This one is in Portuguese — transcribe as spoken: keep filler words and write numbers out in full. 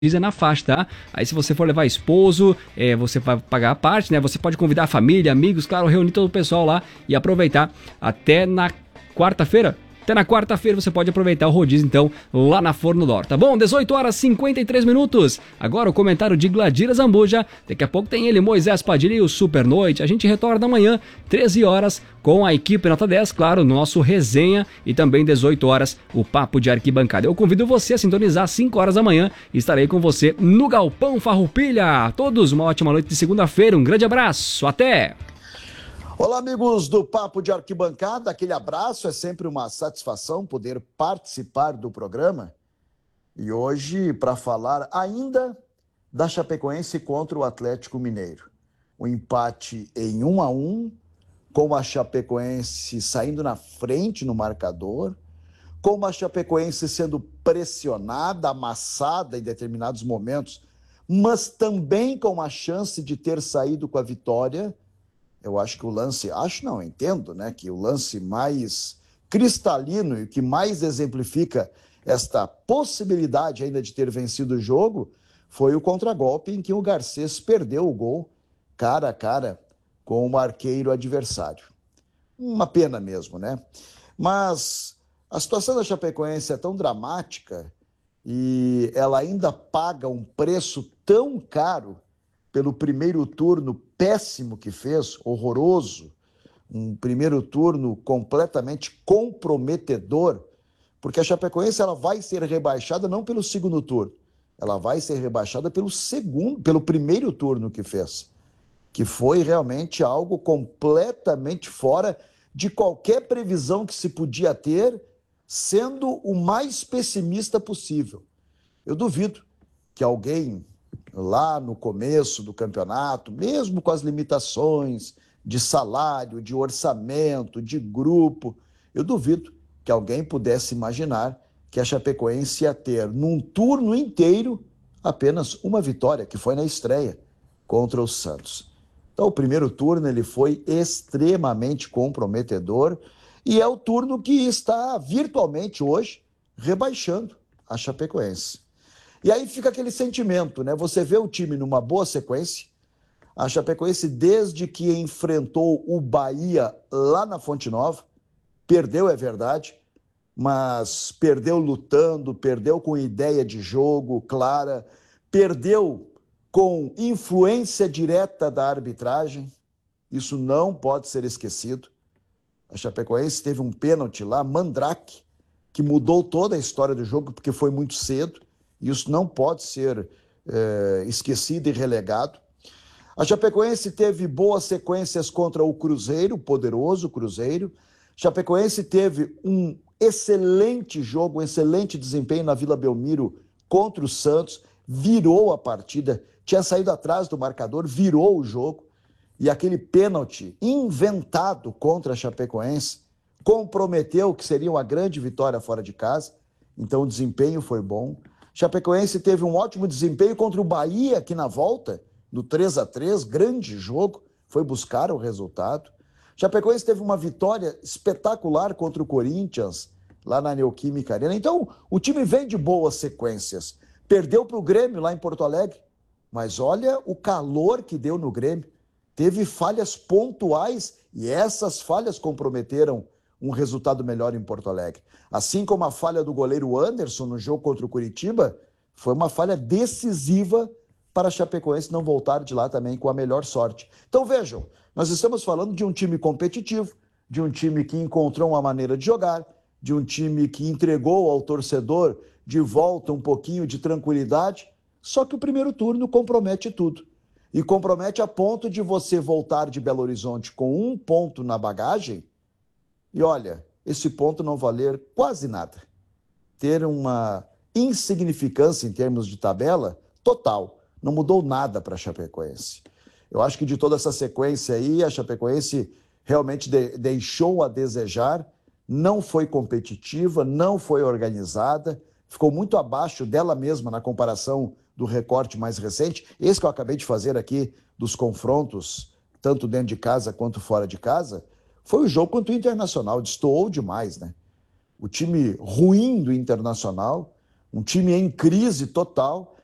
é na faixa, tá? Aí se você for levar esposo, é, você vai pagar a parte, né? Você pode convidar a família, amigos, claro, reunir todo o pessoal lá e aproveitar até na quarta-feira. Até na quarta-feira você pode aproveitar o rodízio, então, lá na Forno Dor, tá bom? dezoito horas e cinquenta e três minutos. Agora o comentário de Gladira Zambuja. Daqui a pouco tem ele, Moisés Padilha e o Super Noite. A gente retorna amanhã, treze horas, com a equipe Nota dez, claro, no nosso resenha. E também dezoito horas, o Papo de Arquibancada. Eu convido você a sintonizar às cinco horas da manhã. Estarei com você no Galpão Farroupilha. A todos, uma ótima noite de segunda-feira. Um grande abraço. Até! Olá, amigos do Papo de Arquibancada, aquele abraço, é sempre uma satisfação poder participar do programa. E hoje, para falar ainda da Chapecoense contra o Atlético Mineiro. O empate em um a um, com a Chapecoense saindo na frente no marcador, com a Chapecoense sendo pressionada, amassada em determinados momentos, mas também com a chance de ter saído com a vitória. Eu acho que o lance, acho não, entendo, né, que o lance mais cristalino e que mais exemplifica esta possibilidade ainda de ter vencido o jogo foi o contragolpe em que o Garcês perdeu o gol cara a cara com o arqueiro adversário. Uma pena mesmo, né? Mas a situação da Chapecoense é tão dramática e ela ainda paga um preço tão caro pelo primeiro turno péssimo que fez, horroroso, um primeiro turno completamente comprometedor, porque a Chapecoense ela vai ser rebaixada não pelo segundo turno, ela vai ser rebaixada pelo segundo, pelo primeiro turno que fez, que foi realmente algo completamente fora de qualquer previsão que se podia ter, sendo o mais pessimista possível. Eu duvido que alguém lá no começo do campeonato, mesmo com as limitações de salário, de orçamento, de grupo, eu duvido que alguém pudesse imaginar que a Chapecoense ia ter, num turno inteiro, apenas uma vitória, que foi na estreia contra o Santos. Então, o primeiro turno ele foi extremamente comprometedor e é o turno que está virtualmente hoje rebaixando a Chapecoense. E aí fica aquele sentimento, né? Você vê o time numa boa sequência, a Chapecoense, desde que enfrentou o Bahia lá na Fonte Nova, perdeu, é verdade, mas perdeu lutando, perdeu com ideia de jogo clara, perdeu com influência direta da arbitragem, isso não pode ser esquecido. A Chapecoense teve um pênalti lá, Mandrake, que mudou toda a história do jogo, porque foi muito cedo. Isso não pode ser é, esquecido e relegado. A Chapecoense teve boas sequências contra o Cruzeiro, o poderoso Cruzeiro. A Chapecoense teve um excelente jogo, um excelente desempenho na Vila Belmiro contra o Santos. Virou a partida, tinha saído atrás do marcador, virou o jogo. E aquele pênalti inventado contra a Chapecoense comprometeu que seria uma grande vitória fora de casa. Então o desempenho foi bom. Chapecoense teve um ótimo desempenho contra o Bahia aqui na volta, no três a três, grande jogo, foi buscar o resultado. Chapecoense teve uma vitória espetacular contra o Corinthians, lá na Neoquímica Arena. Então, o time vem de boas sequências. Perdeu para o Grêmio lá em Porto Alegre, mas olha o calor que deu no Grêmio. Teve falhas pontuais e essas falhas comprometeram um resultado melhor em Porto Alegre. Assim como a falha do goleiro Anderson no jogo contra o Curitiba, foi uma falha decisiva para a Chapecoense não voltar de lá também com a melhor sorte. Então vejam, nós estamos falando de um time competitivo, de um time que encontrou uma maneira de jogar, de um time que entregou ao torcedor de volta um pouquinho de tranquilidade, só que o primeiro turno compromete tudo. E compromete a ponto de você voltar de Belo Horizonte com um ponto na bagagem e olha, esse ponto não valer quase nada. Ter uma insignificância em termos de tabela total. Não mudou nada para a Chapecoense. Eu acho que de toda essa sequência aí, a Chapecoense realmente de, deixou a desejar, não foi competitiva, não foi organizada, ficou muito abaixo dela mesma na comparação do recorte mais recente. Esse que eu acabei de fazer aqui dos confrontos, tanto dentro de casa quanto fora de casa, foi o jogo contra o Internacional, destoou demais, né? O time ruim do Internacional, um time em crise total,